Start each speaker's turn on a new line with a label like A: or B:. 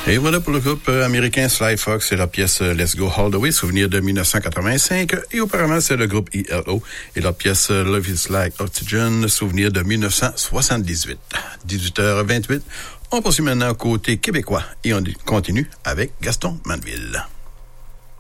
A: Et voilà pour le groupe américain Sly Fox et la pièce Let's Go All the Way, souvenir de 1985. Et auparavant, c'est le groupe ELO et la pièce Love is Like Oxygen, souvenir de 1978. 18h28. On poursuit maintenant côté québécois et on continue avec Gaston Manville.